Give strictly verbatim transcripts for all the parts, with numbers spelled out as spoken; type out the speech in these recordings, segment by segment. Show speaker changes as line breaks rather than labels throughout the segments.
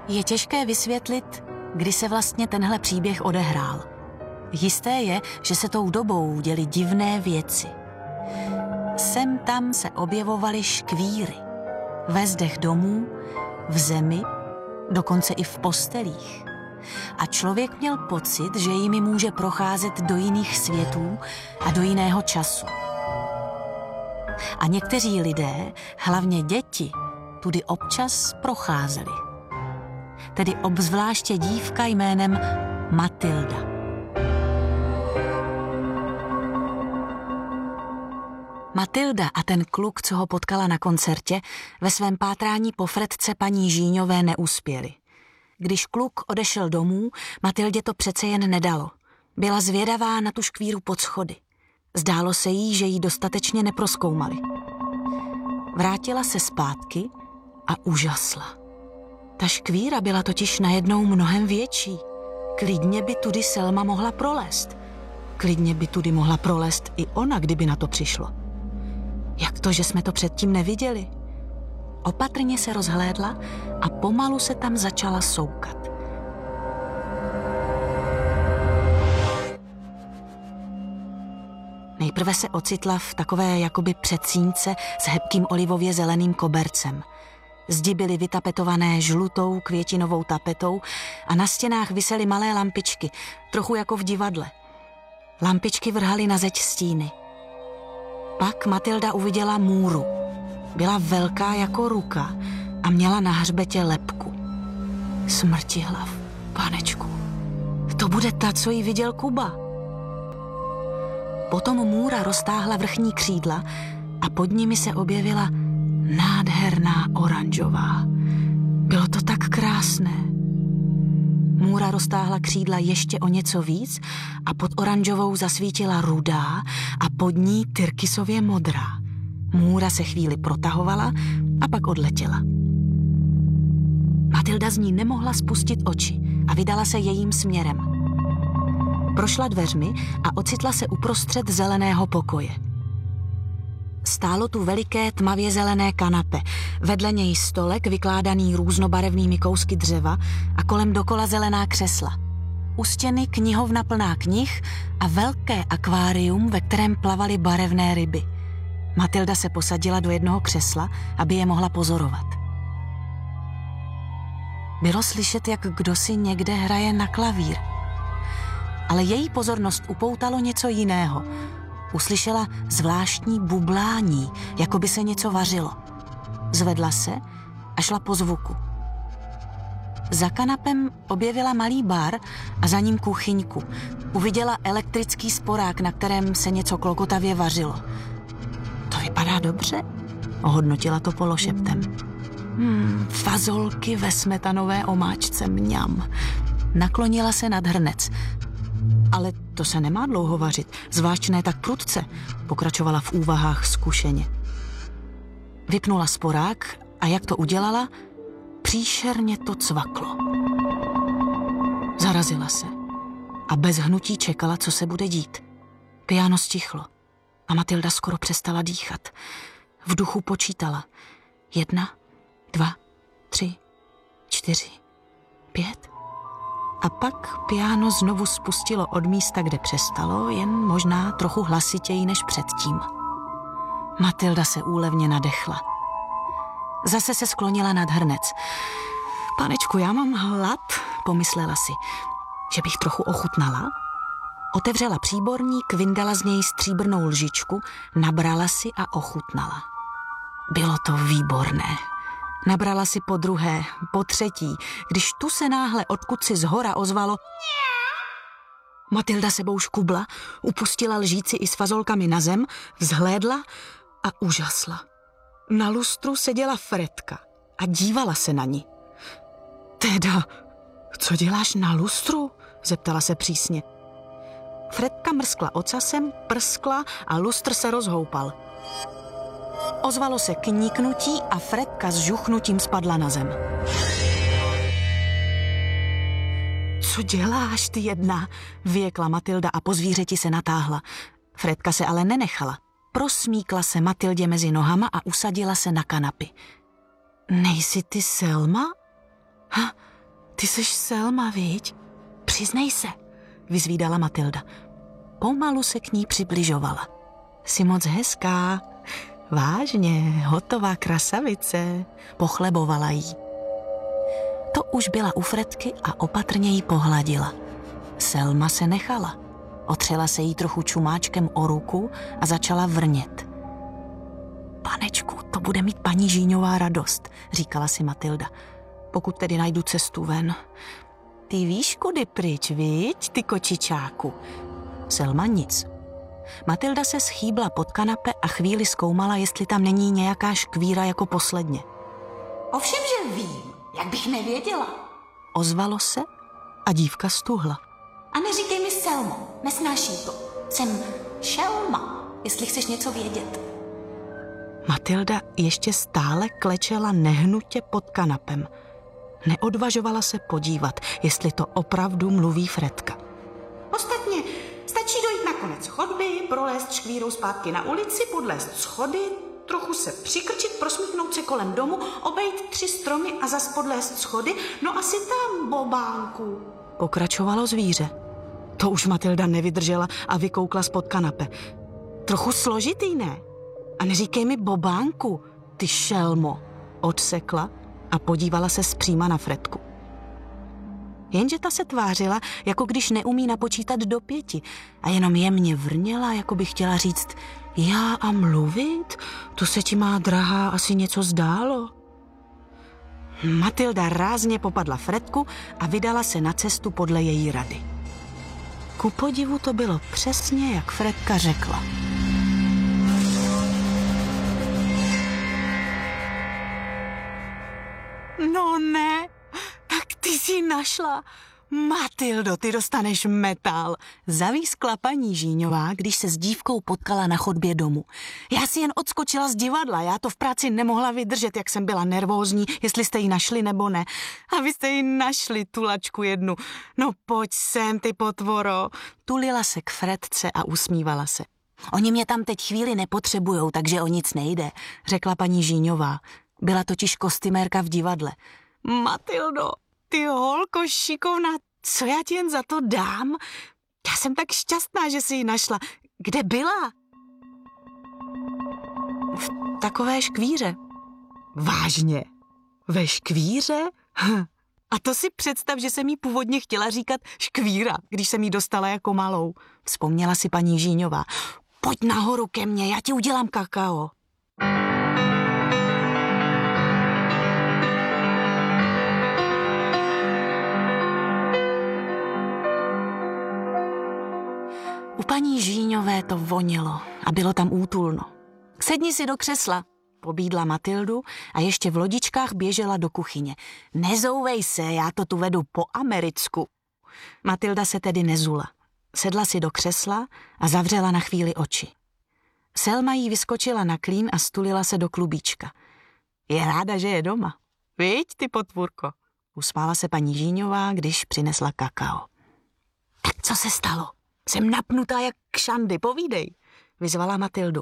Je těžké vysvětlit, kdy se vlastně tenhle příběh odehrál. Jisté je, že se tou dobou děly divné věci. Sem tam se objevovaly škvíry. Ve zdech domů, v zemi, dokonce i v postelích. A člověk měl pocit, že jimi může procházet do jiných světů a do jiného času. A někteří lidé, hlavně děti, tudy občas procházeli. Tedy obzvláště dívka jménem Matilda. Matilda a ten kluk, co ho potkala na koncertě, ve svém pátrání po Fredce paní Žíňové neuspěli. Když kluk odešel domů, Matildě to přece jen nedalo. Byla zvědavá na tu škvíru pod schody. Zdálo se jí, že jí dostatečně neprozkoumali. Vrátila se zpátky a užasla. Ta škvíra byla totiž najednou mnohem větší. Klidně by tudy Selma mohla prolézt. Klidně by tudy mohla prolézt i ona, kdyby na to přišlo. Jak to, že jsme to předtím neviděli? Opatrně se rozhlédla a pomalu se tam začala soukat. Nejprve se ocitla v takové jakoby předsínce s hebkým olivově zeleným kobercem. Zdi byly vytapetované žlutou květinovou tapetou a na stěnách visely malé lampičky, trochu jako v divadle. Lampičky vrhaly na zeď stíny. Pak Matilda uviděla můru. Byla velká jako ruka a měla na hřbetě lebku. Smrtihlav, panečku. To bude ta, co jí viděl Kuba. Potom můra roztáhla vrchní křídla a pod nimi se objevila nádherná oranžová. Bylo to tak krásné. Můra roztáhla křídla ještě o něco víc a pod oranžovou zasvítila rudá a pod ní tyrkysově modrá. Můra se chvíli protahovala a pak odletěla. Matilda z ní nemohla spustit oči a vydala se jejím směrem. Prošla dveřmi a ocitla se uprostřed zeleného pokoje. Stálo tu veliké tmavě zelené kanape, vedle něj stolek vykládaný různobarevnými kousky dřeva a kolem dokola zelená křesla. U stěny knihovna plná knih a velké akvárium, ve kterém plavaly barevné ryby. Matilda se posadila do jednoho křesla, aby je mohla pozorovat. Bylo slyšet, jak kdosi někde hraje na klavír. Ale její pozornost upoutalo něco jiného. Uslyšela zvláštní bublání, jako by se něco vařilo. Zvedla se a šla po zvuku. Za kanapem objevila malý bar a za ním kuchyňku. Uviděla elektrický sporák, na kterém se něco klokotavě vařilo. To vypadá dobře, ohodnotila to pološeptem. Hmm, fazolky ve smetanové omáčce, mňam. Naklonila se nad hrnec. Ale to se nemá dlouho vařit, zvlášť ne tak prudce, pokračovala v úvahách zkušeně. Vypnula sporák a jak to udělala, příšerně to cvaklo. Zarazila se a bez hnutí čekala, co se bude dít. Piano stichlo a Matilda skoro přestala dýchat. V duchu počítala. Jedna, dva, tři, čtyři, pět. A pak piano znovu spustilo od místa, kde přestalo, jen možná trochu hlasitěji než předtím. Matilda se úlevně nadechla. Zase se sklonila nad hrnec. Panečku, já mám hlad, pomyslela si, že bych trochu ochutnala. Otevřela příborník, vyndala z něj stříbrnou lžičku, nabrala si a ochutnala. Bylo to výborné. Nabrala si po druhé, po třetí, když tu se náhle odkud si zhora ozvalo. Matilda sebou škubla, upustila lžíci i s fazolkami na zem, vzhlédla a užasla. Na lustru seděla Fredka a dívala se na ní. Teda, co děláš na lustru? Zeptala se přísně. Fredka mrskla ocasem, prskla a lustr se rozhoupal. Ozvalo se kníknutí a Fredka s žuchnutím spadla na zem. Co děláš, ty jedna? Vyjekla Matilda a po zvířeti se natáhla. Fredka se ale nenechala. Prosmíkla se Matildě mezi nohama a usadila se na kanapy. Nejsi ty Selma? Ha, Ty seš Selma, viď? Přiznej se, vyzvídala Matilda. Pomalu se k ní přibližovala. Jsi moc hezká. Vážně, hotová krasavice, pochlebovala jí. To už byla u Fredky a opatrně jí pohladila. Selma se nechala. Otřela se jí trochu čumáčkem o ruku a začala vrnět. Panečku, to bude mít paní Žíňová radost, říkala si Matilda. Pokud tedy najdu cestu ven. Ty víš, kudy pryč, viď, ty kočičáku? Selma nic. Matilda se schýbla pod kanape a chvíli zkoumala, jestli tam není nějaká škvíra jako posledně. Ovšem, že vím, jak bych nevěděla. Ozvalo se a dívka stuhla. A neříkej mi Selmo, nesnáším to. Jsem šelma, jestli chceš něco vědět. Matilda ještě stále klečela nehnutě pod kanapem. Neodvažovala se podívat, jestli to opravdu mluví Fredka. Ostatně stačí dojít na konec chodby, prolézt škvírou zpátky na ulici, podlézt schody, trochu se přikrčit, prosmíknout se kolem domu, obejít tři stromy a zas podlézt schody, no asi tam, bobánku. Pokračovalo zvíře. To už Matilda nevydržela a vykoukla spod kanape. Trochu složitý, ne? A neříkej mi bobánku, ty šelmo, odsekla a podívala se zpříma na Fredku. Jenže ta se tvářila, jako když neumí napočítat do pěti a jenom jemně vrněla, jako by chtěla říct, já a mluvit? To se ti, má drahá, asi něco zdálo. Matilda rázně popadla Fredku a vydala se na cestu podle její rady. Ku podivu to bylo přesně, jak Fredka řekla. No ne, tak ty jsi našla. Matildo, ty dostaneš metal, zavískla paní Žíňová, když se s dívkou potkala na chodbě domu. Já si jen odskočila z divadla, já to v práci nemohla vydržet, jak jsem byla nervózní, jestli jste ji našli nebo ne. A vy jste ji našli, tu lačku jednu. No pojď sem, ty potvoro. Tulila se k Fredce a usmívala se. Oni mě tam teď chvíli nepotřebujou, takže o nic nejde, řekla paní Žíňová. Byla totiž kostymérka v divadle. Matildo, ty holko šikovná, co já ti jen za to dám? Já jsem tak šťastná, že jsi ji našla. Kde byla? V takové škvíře. Vážně? Ve škvíře? Hm. A to si představ, že jsem jí původně chtěla říkat škvíra, když jsem jí dostala jako malou. Vzpomněla si paní Žíňová. Pojď nahoru ke mně, já ti udělám kakao. U paní Žíňové to vonilo a bylo tam útulno. Sedni si do křesla, pobídla Matildu a ještě v lodičkách běžela do kuchyně. Nezouvej se, já to tu vedu po americku. Matilda se tedy nezula. Sedla si do křesla a zavřela na chvíli oči. Selma jí vyskočila na klín a stulila se do klubíčka. Je ráda, že je doma. Viď, ty potvůrko? Usmála se paní Žíňová, když přinesla kakao. Tak co se stalo? Jsem napnutá jak kšandy, povídej, vyzvala Matildu.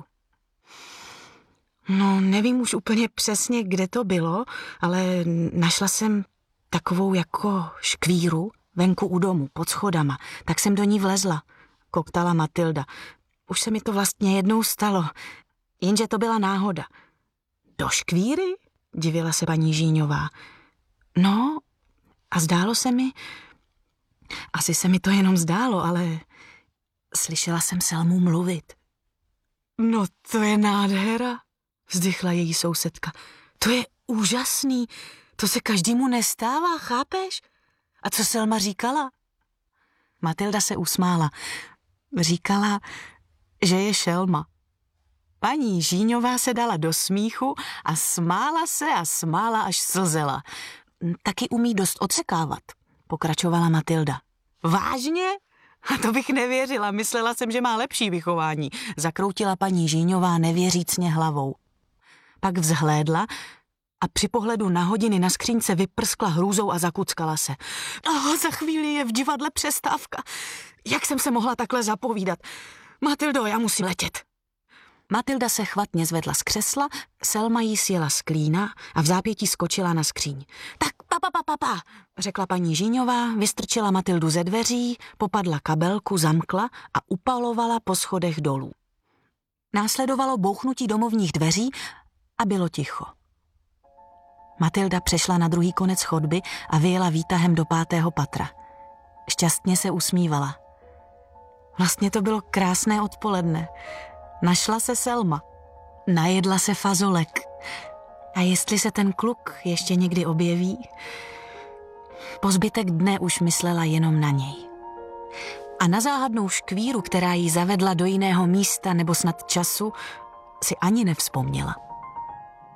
No, nevím už úplně přesně, kde to bylo, ale našla jsem takovou jako škvíru venku u domu, pod schodama, tak jsem do ní vlezla, koktala Matilda. Už se mi to vlastně jednou stalo, jenže to byla náhoda. Do škvíry? Divila se paní Žíňová. No, a zdálo se mi, asi se mi to jenom zdálo, ale slyšela jsem Selmu mluvit. No to je nádhera, vzdychla její sousedka. To je úžasný, to se každému nestává, chápeš? A co Selma říkala? Matilda se usmála. Říkala, že je šelma. Paní Žíňová se dala do smíchu a smála se a smála, až slzela. Taky umí dost odsekávat, pokračovala Matilda. Vážně? A to bych nevěřila, myslela jsem, že má lepší vychování, zakroutila paní Žíňová nevěřícně hlavou. Pak vzhlédla a při pohledu na hodiny na skřínce vyprskla hrůzou a zakuckala se. Oh, za chvíli je v divadle přestávka. Jak jsem se mohla takhle zapovídat? Matildo, já musím letět. Matilda se chvatně zvedla z křesla, Selma jí sjela z klína a v zápětí skočila na skříň. Tak papa, papa, papa, řekla paní Žíňová, vystrčila Matildu ze dveří, popadla kabelku, zamkla a upalovala po schodech dolů. Následovalo bouchnutí domovních dveří a bylo ticho. Matilda přešla na druhý konec chodby a vyjela výtahem do pátého patra. Šťastně se usmívala. Vlastně to bylo krásné odpoledne. Našla se Selma. Najedla se fazolek. A jestli se ten kluk ještě někdy objeví? Po zbytek dne už myslela jenom na něj. A na záhadnou škvíru, která ji zavedla do jiného místa nebo snad času, si ani nevzpomněla.